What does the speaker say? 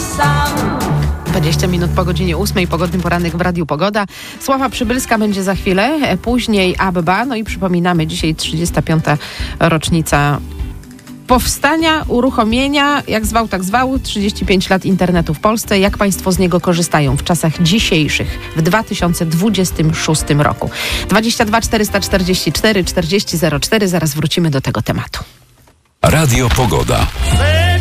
sam. 20 minut po godzinie 8, pogodny poranek w Radiu Pogoda. Sława Przybylska będzie za chwilę, później Abba, no i przypominamy, dzisiaj 35. rocznica powstania, uruchomienia, jak zwał, tak zwał, 35 lat internetu w Polsce. Jak Państwo z niego korzystają w czasach dzisiejszych, w 2026 roku? 22 444 40 04, zaraz wrócimy do tego tematu. Radio Pogoda.